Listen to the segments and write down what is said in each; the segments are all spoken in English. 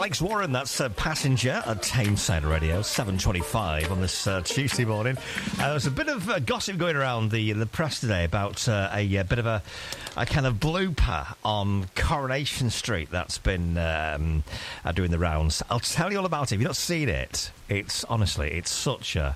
Alex Warren, that's Passenger at Tameside Radio, 7:25 on this Tuesday morning. There's a bit of gossip going around the press today about a bit of a kind of blooper on Coronation Street that's been doing the rounds. I'll tell you all about it. If you've not seen it, it's such a...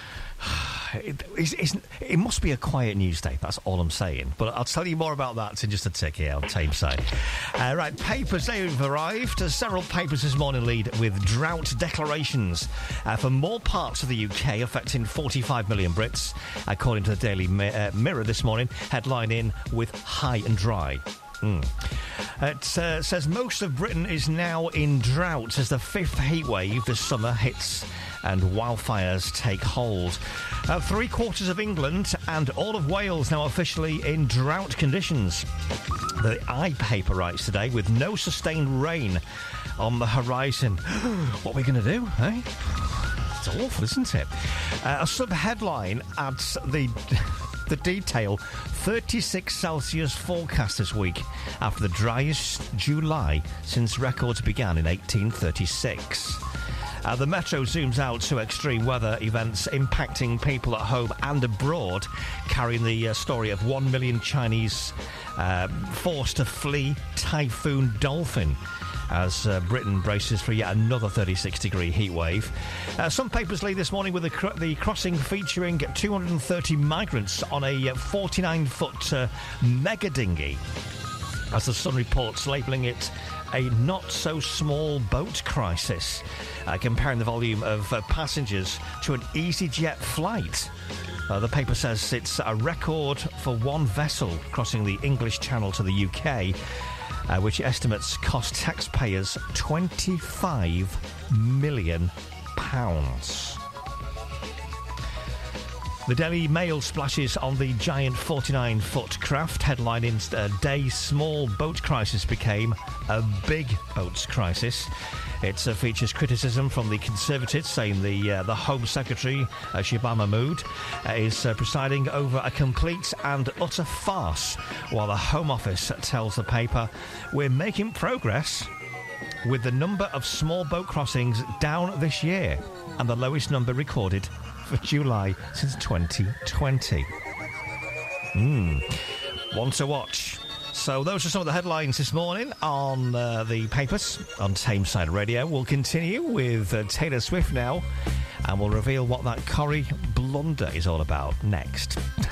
It must be a quiet news day, that's all I'm saying. But I'll tell you more about that in just a tick here on Tameside. Right, papers, they've arrived. Several papers this morning lead with drought declarations for more parts of the UK, affecting 45 million Brits, according to the Daily Mirror this morning, headlining with high and dry. It says most of Britain is now in drought as the fifth heatwave this summer hits and wildfires take hold. 3/4 of England and all of Wales now officially in drought conditions. The iPaper writes today, with no sustained rain on the horizon. What are we going to do, eh? It's awful, isn't it? A sub-headline adds the detail, 36 Celsius forecast this week after the driest July since records began in 1836. The Metro zooms out to extreme weather events impacting people at home and abroad, carrying the story of 1 million Chinese forced to flee Typhoon Dolphin as Britain braces for yet another 36-degree heat wave. Some papers lead this morning with the crossing featuring 230 migrants on a 49-foot mega dinghy, as the Sun reports, labelling it a not-so-small boat crisis, comparing the volume of passengers to an EasyJet flight. The paper says it's a record for one vessel crossing the English Channel to the UK, which estimates cost taxpayers £25 million. The Daily Mail splashes on the giant 49-foot craft, headlining day small boat crisis became a big boats crisis. It features criticism from the Conservatives, saying the Home Secretary, Shahbaz Mahmood, is presiding over a complete and utter farce, while the Home Office tells the paper, we're making progress with the number of small boat crossings down this year, and the lowest number recorded for July since 2020. One to watch. So those are some of the headlines this morning on the papers on Tameside Radio. We'll continue with Taylor Swift now, and we'll reveal what that Cory blunder is all about next.